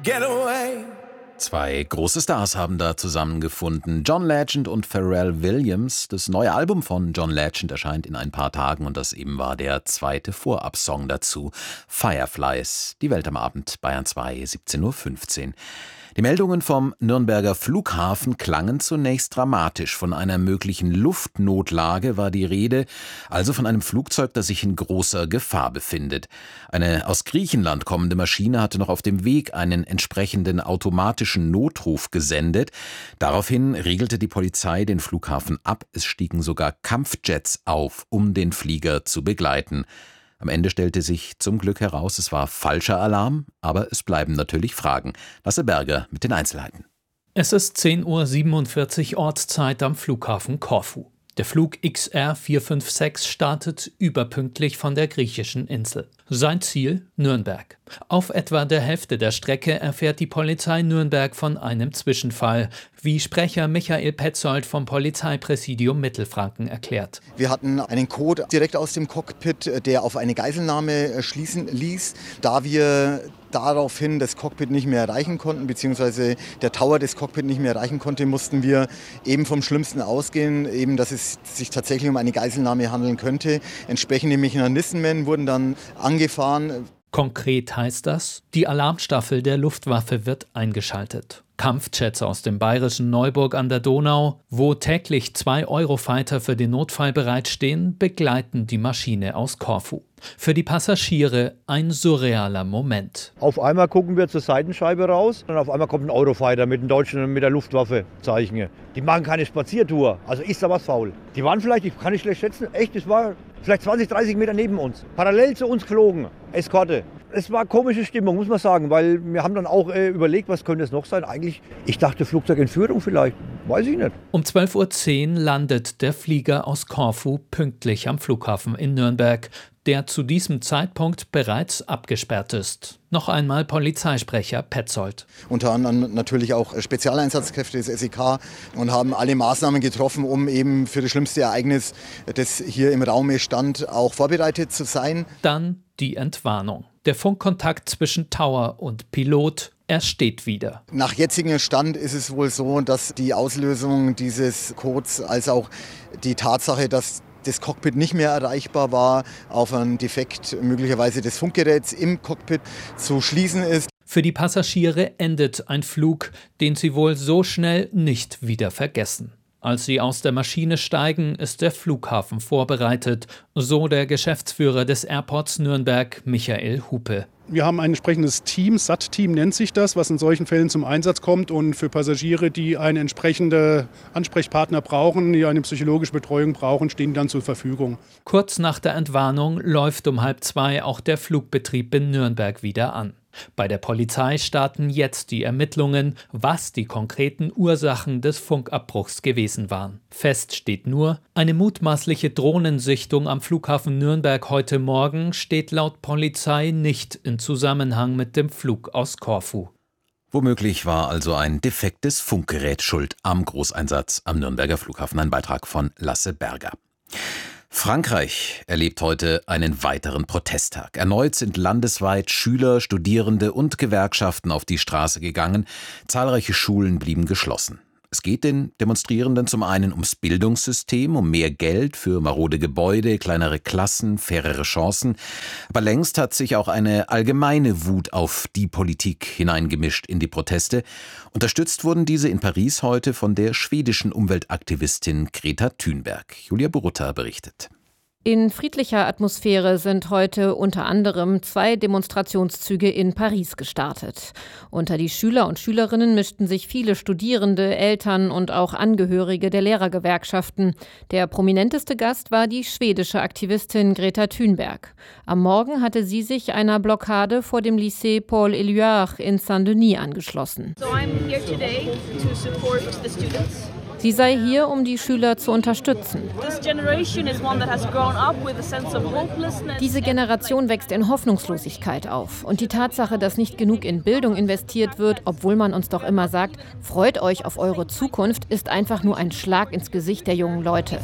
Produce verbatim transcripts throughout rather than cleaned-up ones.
get away. Zwei große Stars haben da zusammengefunden. John Legend und Pharrell Williams. Das neue Album von John Legend erscheint in ein paar Tagen und das eben war der zweite Vorabsong dazu. Fireflies, die Welt am Abend, Bayern zwei, siebzehn Uhr fünfzehn. Die Meldungen vom Nürnberger Flughafen klangen zunächst dramatisch. Von einer möglichen Luftnotlage war die Rede, also von einem Flugzeug, das sich in großer Gefahr befindet. Eine aus Griechenland kommende Maschine hatte noch auf dem Weg einen entsprechenden automatischen Notruf gesendet. Daraufhin regelte die Polizei den Flughafen ab. Es stiegen sogar Kampfjets auf, um den Flieger zu begleiten. Am Ende stellte sich zum Glück heraus, es war falscher Alarm, aber es bleiben natürlich Fragen. Lasse Berger mit den Einzelheiten. Es ist zehn Uhr siebenundvierzig Ortszeit am Flughafen Korfu. Der Flug X R vier fünf sechs startet überpünktlich von der griechischen Insel. Sein Ziel Nürnberg. Auf etwa der Hälfte der Strecke erfährt die Polizei Nürnberg von einem Zwischenfall, wie Sprecher Michael Petzold vom Polizeipräsidium Mittelfranken erklärt. Wir hatten einen Code direkt aus dem Cockpit, der auf eine Geiselnahme schließen ließ. Da wir daraufhin das Cockpit nicht mehr erreichen konnten, beziehungsweise der Tower des Cockpit nicht mehr erreichen konnte, mussten wir eben vom Schlimmsten ausgehen, eben, dass es sich tatsächlich um eine Geiselnahme handeln könnte. Entsprechende Mechanismen wurden dann angefahren. Konkret heißt das, die Alarmstaffel der Luftwaffe wird eingeschaltet. Kampfjets aus dem bayerischen Neuburg an der Donau, wo täglich zwei Eurofighter für den Notfall bereitstehen, begleiten die Maschine aus Korfu. Für die Passagiere ein surrealer Moment. Auf einmal gucken wir zur Seitenscheibe raus und auf einmal kommt ein Eurofighter mit den Deutschen mit der Luftwaffe Zeichen. Die machen keine Spaziertour, also ist da was faul. Die waren vielleicht, ich kann nicht schlecht schätzen, echt, es war vielleicht zwanzig, dreißig Meter neben uns, parallel zu uns geflogen, Eskorte. Es war komische Stimmung, muss man sagen, weil wir haben dann auch äh, überlegt, was könnte es noch sein. Eigentlich, ich dachte Flugzeugentführung vielleicht, weiß ich nicht. Um zwölf Uhr zehn landet der Flieger aus Korfu pünktlich am Flughafen in Nürnberg, der zu diesem Zeitpunkt bereits abgesperrt ist. Noch einmal Polizeisprecher Petzold. Unter anderem natürlich auch Spezialeinsatzkräfte des S E K und haben alle Maßnahmen getroffen, um eben für das schlimmste Ereignis, das hier im Raume stand, auch vorbereitet zu sein. Dann die Entwarnung. Der Funkkontakt zwischen Tower und Pilot, er steht wieder. Nach jetzigem Stand ist es wohl so, dass die Auslösung dieses Codes als auch die Tatsache, dass das Cockpit nicht mehr erreichbar war, auf einen Defekt möglicherweise des Funkgeräts im Cockpit zu schließen ist. Für die Passagiere endet ein Flug, den sie wohl so schnell nicht wieder vergessen. Als sie aus der Maschine steigen, ist der Flughafen vorbereitet, so der Geschäftsführer des Airports Nürnberg, Michael Hupe. Wir haben ein entsprechendes Team, S A T-Team nennt sich das, was in solchen Fällen zum Einsatz kommt und für Passagiere, die einen entsprechenden Ansprechpartner brauchen, die eine psychologische Betreuung brauchen, stehen dann zur Verfügung. Kurz nach der Entwarnung läuft um halb zwei auch der Flugbetrieb in Nürnberg wieder an. Bei der Polizei starten jetzt die Ermittlungen, was die konkreten Ursachen des Funkabbruchs gewesen waren. Fest steht nur, eine mutmaßliche Drohnensichtung am Flughafen Nürnberg heute Morgen steht laut Polizei nicht in Zusammenhang mit dem Flug aus Korfu. Womöglich war also ein defektes Funkgerät schuld am Großeinsatz am Nürnberger Flughafen. Ein Beitrag von Lasse Berger. Frankreich erlebt heute einen weiteren Protesttag. Erneut sind landesweit Schüler, Studierende und Gewerkschaften auf die Straße gegangen. Zahlreiche Schulen blieben geschlossen. Es geht den Demonstrierenden zum einen ums Bildungssystem, um mehr Geld für marode Gebäude, kleinere Klassen, fairere Chancen. Aber längst hat sich auch eine allgemeine Wut auf die Politik hineingemischt in die Proteste. Unterstützt wurden diese in Paris heute von der schwedischen Umweltaktivistin Greta Thunberg. Julia Borutta berichtet. In friedlicher Atmosphäre sind heute unter anderem zwei Demonstrationszüge in Paris gestartet. Unter die Schüler und Schülerinnen mischten sich viele Studierende, Eltern und auch Angehörige der Lehrergewerkschaften. Der prominenteste Gast war die schwedische Aktivistin Greta Thunberg. Am Morgen hatte sie sich einer Blockade vor dem Lycée Paul Éluard in Saint-Denis angeschlossen. So I'm here today to support the students. Sie sei hier, um die Schüler zu unterstützen. Diese Generation wächst in Hoffnungslosigkeit auf. Und die Tatsache, dass nicht genug in Bildung investiert wird, obwohl man uns doch immer sagt, freut euch auf eure Zukunft, ist einfach nur ein Schlag ins Gesicht der jungen Leute.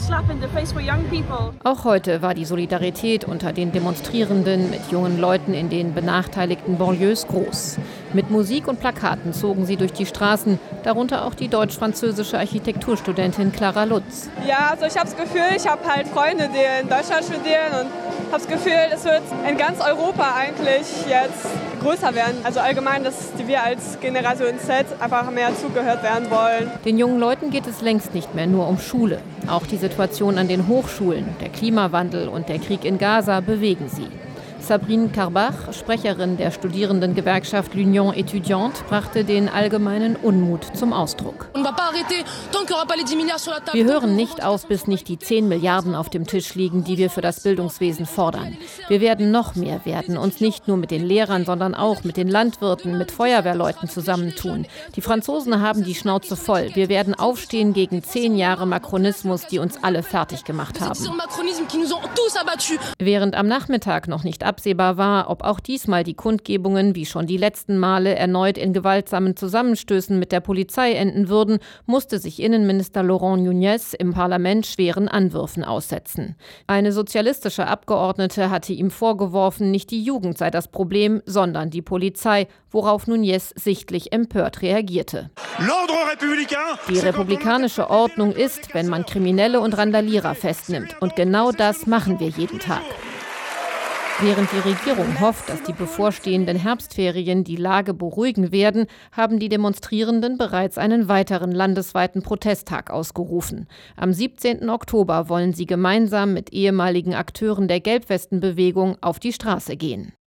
Auch heute war die Solidarität unter den Demonstrierenden mit jungen Leuten in den benachteiligten Banlieues groß. Mit Musik und Plakaten zogen sie durch die Straßen, darunter auch die deutsch-französische Architekturstudentin Clara Lutz. Ja, also ich habe das Gefühl, ich habe halt Freunde, die in Deutschland studieren und habe das Gefühl, es wird in ganz Europa eigentlich jetzt größer werden. Also allgemein, dass wir als Generation Z einfach mehr zugehört werden wollen. Den jungen Leuten geht es längst nicht mehr nur um Schule. Auch die Situation an den Hochschulen, der Klimawandel und der Krieg in Gaza bewegen sie. Sabrine Karbach, Sprecherin der Studierendengewerkschaft L'Union Étudiante, brachte den allgemeinen Unmut zum Ausdruck. Wir hören nicht auf, bis nicht die zehn Milliarden auf dem Tisch liegen, die wir für das Bildungswesen fordern. Wir werden noch mehr werden, uns nicht nur mit den Lehrern, sondern auch mit den Landwirten, mit Feuerwehrleuten zusammentun. Die Franzosen haben die Schnauze voll. Wir werden aufstehen gegen zehn Jahre Makronismus, die uns alle fertig gemacht haben. Während am Nachmittag noch nicht absehbar war, ob auch diesmal die Kundgebungen, wie schon die letzten Male, erneut in gewaltsamen Zusammenstößen mit der Polizei enden würden, musste sich Innenminister Laurent Nunez im Parlament schweren Anwürfen aussetzen. Eine sozialistische Abgeordnete hatte ihm vorgeworfen, nicht die Jugend sei das Problem, sondern die Polizei, worauf Nunez sichtlich empört reagierte. Die republikanische Ordnung ist, wenn man Kriminelle und Randalierer festnimmt. Und genau das machen wir jeden Tag. Während die Regierung hofft, dass die bevorstehenden Herbstferien die Lage beruhigen werden, haben die Demonstrierenden bereits einen weiteren landesweiten Protesttag ausgerufen. Am siebzehnten Oktober wollen sie gemeinsam mit ehemaligen Akteuren der Gelbwestenbewegung auf die Straße gehen.